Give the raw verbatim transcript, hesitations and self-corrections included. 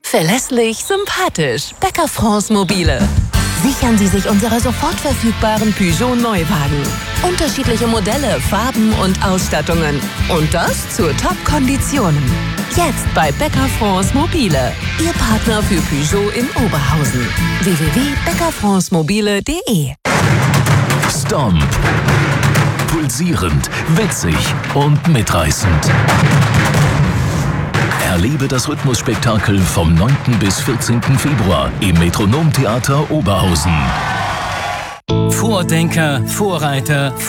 Verlässlich, sympathisch. Bäcker France Mobile. Sichern Sie sich unsere sofort verfügbaren Peugeot-Neuwagen. Unterschiedliche Modelle, Farben und Ausstattungen. Und das zu Top-Konditionen. Jetzt bei Bäcker France Mobile. Ihr Partner für Peugeot in Oberhausen. w w w punkt bäcker france mobile punkt de Stomp. Pulsierend, witzig und mitreißend. Erlebe das Rhythmusspektakel vom neunten bis vierzehnten Februar im Metronomtheater Oberhausen. Vordenker, Vorreiter,